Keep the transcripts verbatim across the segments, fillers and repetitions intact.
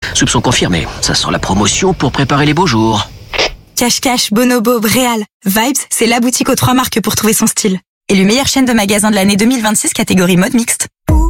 Soupçon confirmé. Ça sent la promotion pour préparer les beaux jours. Cash Cash, Bonobo, Bréal. Vibes, c'est la boutique aux trois marques pour trouver son style. Élue meilleure chaîne de magasins de l'année deux mille vingt-six, catégorie mode mixte.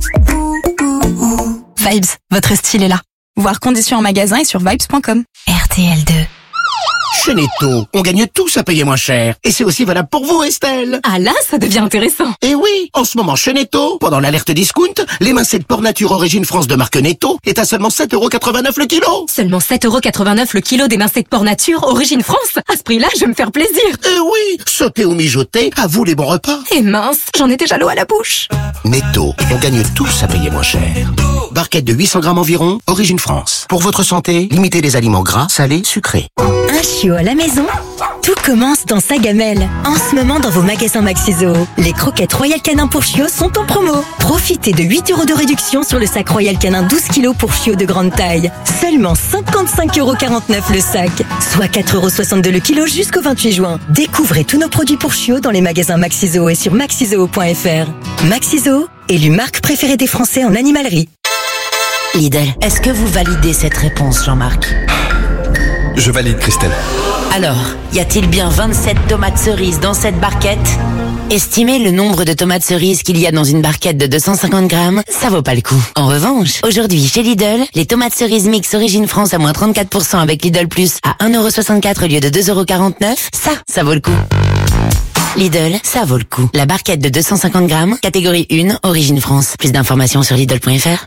Vibes, votre style est là. Voir conditions en magasin et sur vibes point com. R T L deux. Chez Netto, on gagne tous à payer moins cher. Et c'est aussi valable pour vous, Estelle. Ah là, ça devient intéressant. Et oui, en ce moment chez Netto, pendant l'alerte discount, l'émincé porc nature origine France de marque Netto est à seulement sept euros quatre-vingt-neuf le kilo. Seulement sept euros quatre-vingt-neuf le kilo d'émincé de porc nature origine France. À ce prix-là, je vais me faire plaisir. Et oui, sauter ou mijoter, à vous les bons repas. Et mince, j'en ai déjà l'eau à la bouche. Netto, on gagne tous à payer moins cher. Barquette de huit cents grammes environ, origine France. Pour votre santé, limitez les aliments gras, salés, sucrés. Un chiot à la maison? Tout commence dans sa gamelle. En ce moment, dans vos magasins Maxiso, les croquettes Royal Canin pour chiots sont en promo. Profitez de huit euros de réduction sur le sac Royal Canin douze kilos pour chiots de grande taille. Seulement cinquante-cinq euros quarante-neuf le sac, soit quatre euros soixante-deux le kilo jusqu'au vingt-huit juin. Découvrez tous nos produits pour chiots dans les magasins Maxiso et sur maxizoo point f r. Maxiso, élu marque préférée des Français en animalerie. Lidl, est-ce que vous validez cette réponse, Jean-Marc? Je valide, Christelle. Alors, y a-t-il bien vingt-sept tomates cerises dans cette barquette? Estimez le nombre de tomates cerises qu'il y a dans une barquette de deux cent cinquante grammes, ça vaut pas le coup. En revanche, aujourd'hui chez Lidl, les tomates cerises mix origine France à moins trente-quatre pour cent avec Lidl Plus à un euro soixante-quatre au lieu de deux euros quarante-neuf, ça, ça vaut le coup. Lidl, ça vaut le coup. La barquette de deux cent cinquante grammes, catégorie un, origine France. Plus d'informations sur Lidl point f r.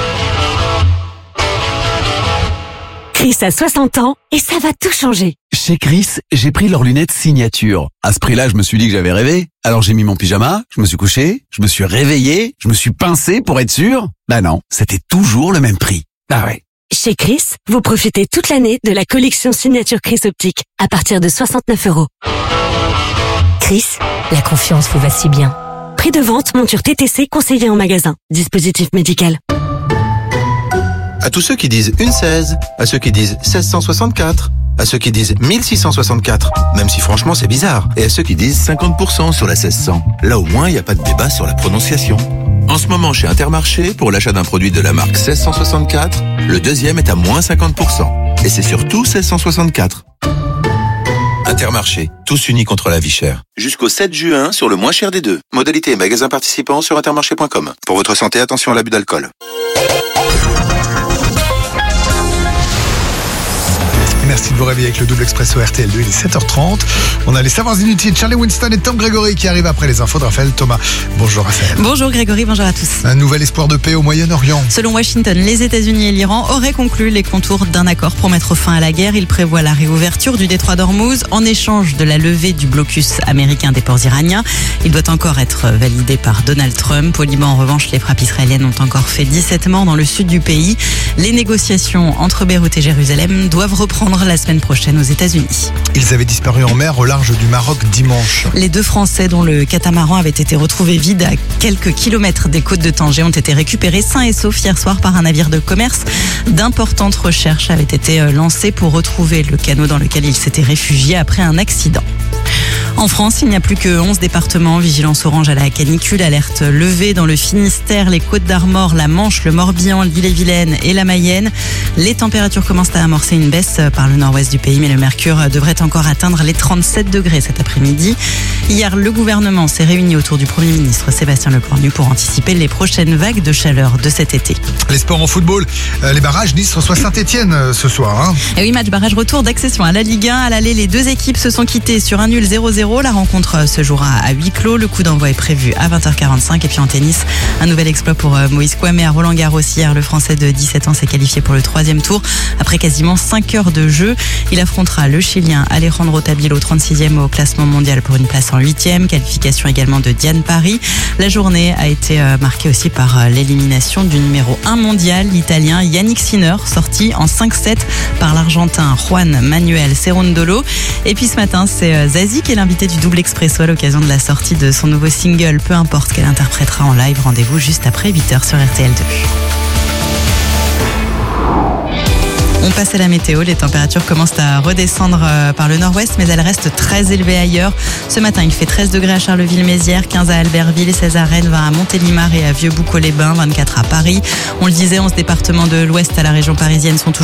Chris a soixante ans et ça va tout changer. Chez Chris, j'ai pris leurs lunettes signature. À ce prix-là, je me suis dit que j'avais rêvé. Alors j'ai mis mon pyjama, je me suis couché, je me suis réveillé, je me suis pincé pour être sûr. Bah non, c'était toujours le même prix. Ah ouais. Chez Chris, vous profitez toute l'année de la collection signature Chris Optique à partir de soixante-neuf euros. Chris, la confiance vous va si bien. Prix de vente, monture T T C conseillé en magasin. Dispositif médical. À tous ceux qui disent une seize, à ceux qui disent seize cent soixante-quatre, à ceux qui disent mille six cent soixante-quatre, même si franchement c'est bizarre, et à ceux qui disent cinquante pour cent sur la seize cents. Là au moins il n'y a pas de débat sur la prononciation. En ce moment chez Intermarché, pour l'achat d'un produit de la marque seize cent soixante-quatre, le deuxième est à moins cinquante pour cent. Et c'est surtout seize cent soixante-quatre. Intermarché, tous unis contre la vie chère. Jusqu'au sept juin sur le moins cher des deux. Modalité et magasins participants sur intermarché point com. Pour votre santé, attention à l'abus d'alcool. Merci de vous réveiller avec le double expresso R T L deux, il est sept heures trente. On a les savoirs inutiles, Charlie Winston et Tom Grégory qui arrivent après les infos de Raphaël Thomas. Bonjour Raphaël. Bonjour Grégory, bonjour à tous. Un nouvel espoir de paix au Moyen-Orient. Selon Washington, les États-Unis et l'Iran auraient conclu les contours d'un accord pour mettre fin à la guerre. Ils prévoient la réouverture du détroit d'Ormuz en échange de la levée du blocus américain des ports iraniens. Il doit encore être validé par Donald Trump. Au Liban, en revanche, les frappes israéliennes ont encore fait dix-sept morts dans le sud du pays. Les négociations entre Beyrouth et Jérusalem doivent reprendre la semaine prochaine aux États-Unis. Ils avaient disparu en mer au large du Maroc dimanche. Les deux Français dont le catamaran avait été retrouvé vide à quelques kilomètres des côtes de Tanger ont été récupérés sains et saufs hier soir par un navire de commerce. D'importantes recherches avaient été lancées pour retrouver le canot dans lequel ils s'étaient réfugiés après un accident. En France, il n'y a plus que onze départements. Vigilance orange à la canicule, alerte levée dans le Finistère, les Côtes-d'Armor, la Manche, le Morbihan, l'Ille-et-Vilaine et la Mayenne. Les températures commencent à amorcer une baisse par le nord-ouest du pays, mais le mercure devrait encore atteindre les trente-sept degrés cet après-midi. Hier, le gouvernement s'est réuni autour du Premier ministre Sébastien Lecornu pour anticiper les prochaines vagues de chaleur de cet été. Les sports en football, euh, les barrages, Nice reçoit Saint-Etienne euh, ce soir. Hein. Et oui, match barrage retour d'accession à la Ligue un. À l'aller, les deux équipes se sont quittées sur un nul zéro zéro. La rencontre se jouera à huis clos. Le coup d'envoi est prévu à vingt heures quarante-cinq. Et puis en tennis, un nouvel exploit pour Moïse Kouamé à Roland-Garros. Hier, le Français de dix-sept ans s'est qualifié pour le troisième tour. Après quasiment cinq heures de jeu, il affrontera le Chilien Alejandro Tabilo, trente-sixième au classement mondial pour une place en huitième. Qualification également de Diane Paris. La journée a été marquée aussi par l'élimination du numéro un mondial, l'Italien Yannick Sinner, sorti en cinq sept par l'Argentin Juan Manuel Cerundolo. Et puis ce matin, c'est Zazie qui est l'invité du double expresso à l'occasion de la sortie de son nouveau single, peu importe qu'elle interprétera en live. Rendez-vous juste après huit heures sur R T L deux. On passe à la météo. Les températures commencent à redescendre par le nord-ouest, mais elles restent très élevées ailleurs. Ce matin, il fait treize degrés à Charleville-Mézières, quinze à Albertville, seize à Rennes, vingt à Montélimar et à Vieux-Boucau-les-Bains, vingt-quatre à Paris. On le disait, onze départements de l'ouest à la région parisienne sont toujours